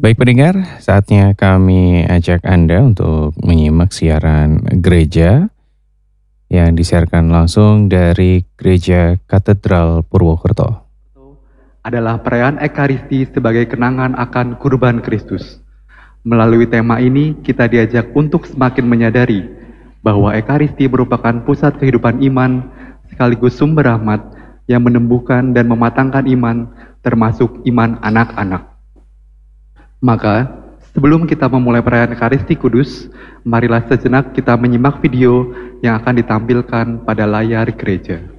Baik pendengar, saatnya kami ajak Anda untuk menyimak siaran gereja yang disiarkan langsung dari Gereja Katedral Purwokerto. Adalah perayaan Ekaristi sebagai kenangan akan kurban Kristus. Melalui tema ini, kita diajak untuk semakin menyadari bahwa Ekaristi merupakan pusat kehidupan iman sekaligus sumber rahmat yang menumbuhkan dan mematangkan iman, termasuk iman anak-anak. Maka, sebelum kita memulai perayaan Ekaristi Kudus, marilah sejenak kita menyimak video yang akan ditampilkan pada layar gereja.